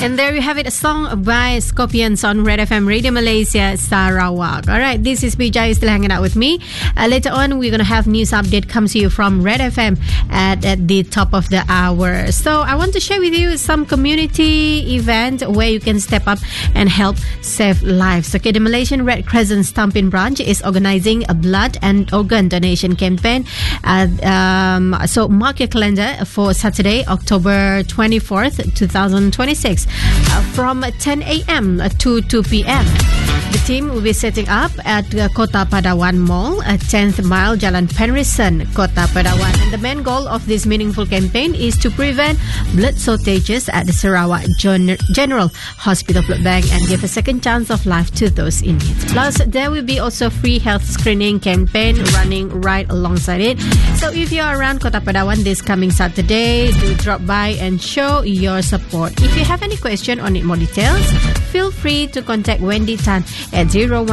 And there you have it, a song by Scorpions on Red FM Radio Malaysia, Sarawak. All right, this is Bijay still hanging out with me. Later on, we're going to have news update comes to you from Red FM at the top of the hour. So I want to share with you some community event where you can step up and help save lives. Okay, the Malaysian Red Crescent Stampin Branch is organizing a blood and organ donation campaign. So mark your calendar for Saturday, October 24th, 2026. From 10 a.m. to 2 p.m. The team will be setting up at Kota Padawan Mall, 10th Mile, Jalan Penrisen, Kota Padawan. And the main goal of this meaningful campaign is to prevent blood shortages at the Sarawak General Hospital Blood Bank and give a second chance of life to those in need. Plus, there will be also free health screening campaign running right alongside it. So if you're around Kota Padawan this coming Saturday, do drop by and show your support. If you have any question or need more details, feel free to contact Wendy Tan at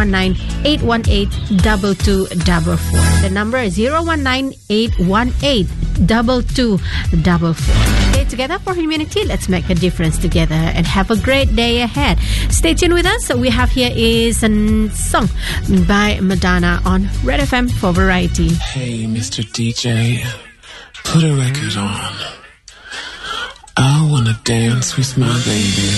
019-818-2244. The number is 019-818-2244. Okay, together for humanity, let's make a difference together and have a great day ahead. Stay tuned with us. We have here is a song by Madonna on Red FM for Variety. Hey, Mr. DJ, put a record on. I wanna dance with my baby.